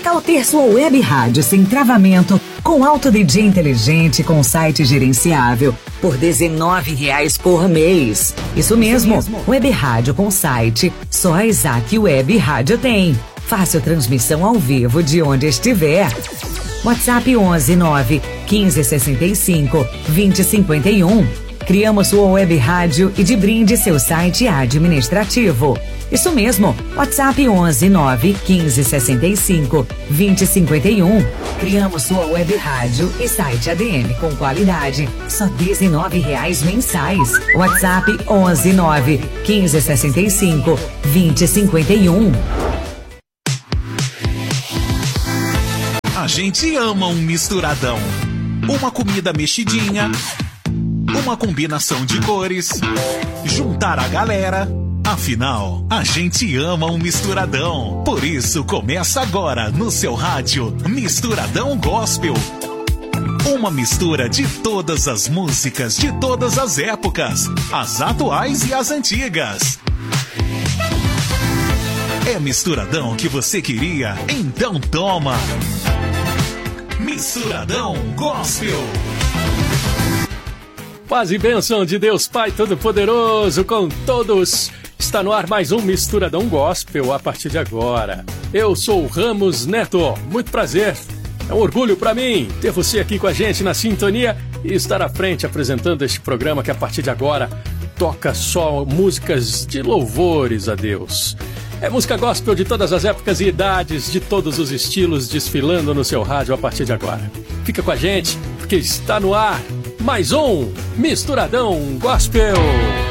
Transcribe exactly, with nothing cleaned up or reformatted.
tal ter sua web rádio sem travamento, com alto D J inteligente, com site gerenciável, por dezenove reais por mês? Isso mesmo, Isso mesmo. Web rádio com site, só a Isaac Web Rádio tem. Fácil transmissão ao vivo de onde estiver. WhatsApp onze nove quinze sessenta e cinco vinte cinquenta e um. Criamos sua web rádio e de brinde seu site administrativo. Isso mesmo, WhatsApp onze nove quinze sessenta e cinco vinte cinquenta e um. Criamos sua web rádio e site A D M com qualidade, só dezenove reais mensais. WhatsApp onze nove quinze sessenta e cinco vinte cinquenta e um. A gente ama um misturadão, uma comida mexidinha, uma combinação de cores, juntar a galera. Afinal, a gente ama um misturadão. Por isso, começa agora no seu rádio Misturadão Gospel. Uma mistura de todas as músicas de todas as épocas, as atuais e as antigas. É misturadão que você queria? Então toma! Misturadão Gospel. Paz e bênção de Deus Pai Todo-Poderoso com todos. Está no ar mais um Misturadão Gospel a partir de agora. Eu sou o Ramos Neto, muito prazer. É um orgulho para mim ter você aqui com a gente na sintonia e estar à frente apresentando este programa que a partir de agora toca só músicas de louvores a Deus. É música gospel de todas as épocas e idades, de todos os estilos, desfilando no seu rádio a partir de agora. Fica com a gente, porque está no ar mais um Misturadão Gospel.